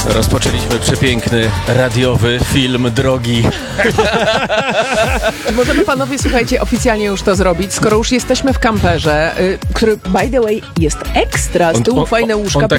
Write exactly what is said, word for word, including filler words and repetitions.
Rozpoczęliśmy przepiękny, radiowy film drogi. Możemy panowie, słuchajcie, oficjalnie już to zrobić, skoro już jesteśmy w kamperze, y, który, by the way, jest ekstra, z On- tyłu on- fajne on łóżka, tak